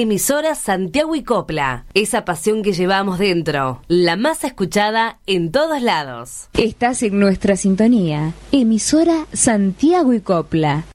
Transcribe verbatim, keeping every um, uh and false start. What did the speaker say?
Emisora Santiago y Copla, esa pasión que llevamos dentro, la más escuchada en todos lados. Estás en nuestra sintonía. Emisora Santiago y Copla.